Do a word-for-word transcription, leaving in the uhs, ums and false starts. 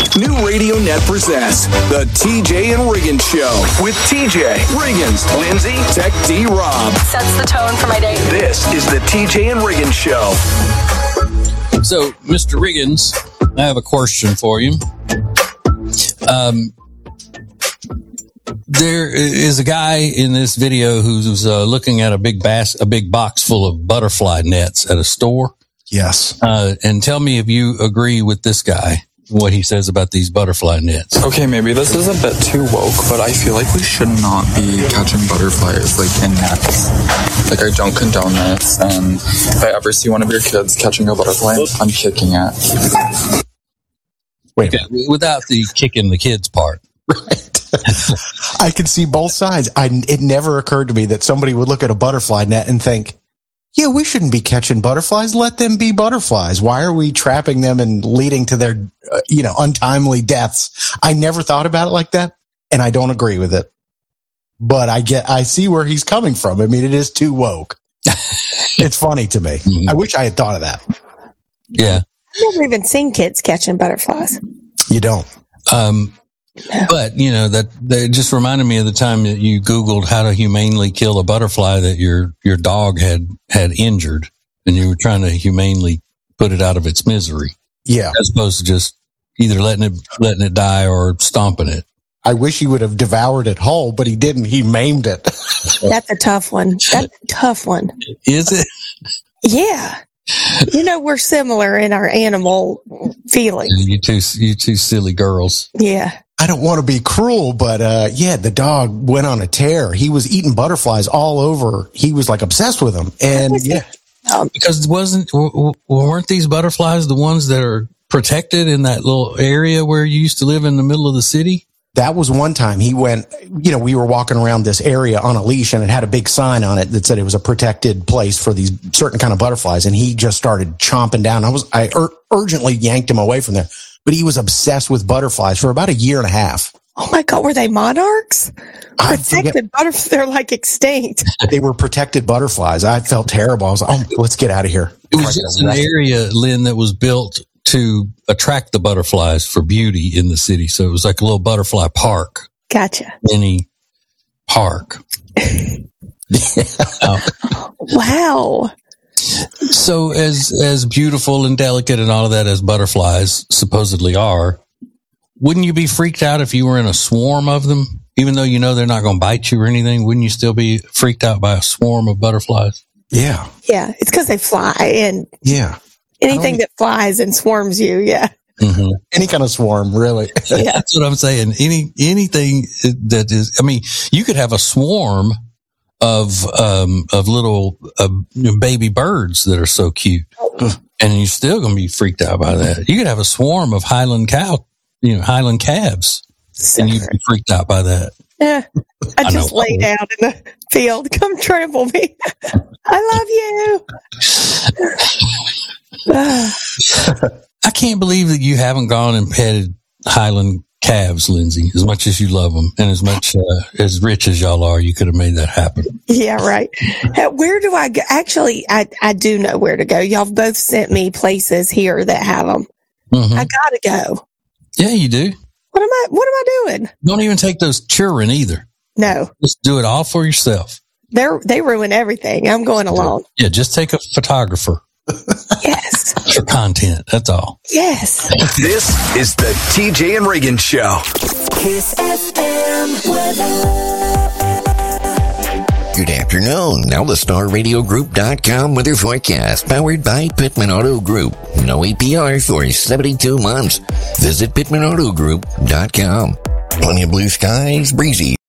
New Radio Net presents the T J and Riggins Show with T J, Riggins, Lindsay, Tech D Rob. Sets the tone for my day. This is the T J and Riggins Show. So, Mister Riggins, I have a question for you. Um, there is a guy in this video who's uh, looking at a big bas- a big box full of butterfly nets at a store. Yes. Uh, and tell me if you agree with this guy, what he says about these butterfly nets. Okay, maybe this is a bit too woke, but I feel like we should not be catching butterflies, like, in nets. Like, I don't condone this, and if I ever see one of your kids catching a butterfly, I'm kicking it. Wait, okay, without the kicking the kids part. Right. I can see both sides. I, it never occurred to me that somebody would look at a butterfly net and think, yeah, we shouldn't be catching butterflies. Let them be butterflies. Why are we trapping them and leading to their, uh, you know, untimely deaths? I never thought about it like that, and I don't agree with it. But I get, I see where he's coming from. I mean, it is too woke. It's funny to me. Mm-hmm. I wish I had thought of that. Yeah. I've never even seen kids catching butterflies. You don't. Um, But, you know, that, that just reminded me of the time that you Googled how to humanely kill a butterfly that your, your dog had, had injured, and you were trying to humanely put it out of its misery. Yeah. As opposed to just either letting it, letting it die or stomping it. I wish he would have devoured it whole, but he didn't. He maimed it. That's a tough one. That's a tough one. Is it? Yeah. You know, we're similar in our animal feelings. You two, you two silly girls. Yeah. I don't want to be cruel, but uh, yeah, the dog went on a tear. He was eating butterflies all over. He was like obsessed with them, and yeah, um, because wasn't weren't these butterflies the ones that are protected in that little area where you used to live in the middle of the city? That was one time he went. You know, we were walking around this area on a leash, and it had a big sign on it that said it was a protected place for these certain kind of butterflies. And he just started chomping down. I was I ur- urgently yanked him away from there. But he was obsessed with butterflies for about a year and a half. Oh my God, were they monarchs? I Protected butterflies, they're like extinct. They were protected butterflies. I felt terrible. I was like, oh, let's get out of here. It was just an area, Lynn, that was built to attract the butterflies for beauty in the city. So it was like a little butterfly park. Gotcha. Mini park. uh, wow. So as as beautiful and delicate and all of that as butterflies supposedly are, wouldn't you be freaked out if you were in a swarm of them? Even though you know they're not going to bite you or anything, wouldn't you still be freaked out by a swarm of butterflies? Yeah. Yeah, it's because they fly, and yeah, anything that flies and swarms you, yeah. Mm-hmm. Any kind of swarm, really. Yeah. That's what I'm saying. Any anything that is, I mean, you could have a swarm of um of little uh, baby birds that are so cute, and you're still going to be freaked out by that. You could have a swarm of Highland cow, you know, Highland calves, so, and you'd be freaked out by that. Yeah, I, I just know. lay down in the field. Come trample me. I love you. I can't believe that you haven't gone and petted Highland calves, Lindsay, as much as you love them and as much uh, as rich as y'all are. You could have made that happen. Yeah, right. Where do I go? Actually, I, I do know where to go. Y'all both sent me places here that have them. Mm-hmm. I gotta go. Yeah, you do. What am I? What am I doing? Don't even take those children either. No, just do it all for yourself. They they ruin everything. I'm going alone. Yeah, just take a photographer. Yes. For content, that's all. Yes. This is the T J and Riggins Show. Kiss F M weather. Good afternoon. Now the Star Radio Group dot com weather forecast, powered by Pittman Auto Group. No A P R for seventy-two months. Visit Pittman Auto Group dot com. Plenty of blue skies, breezy.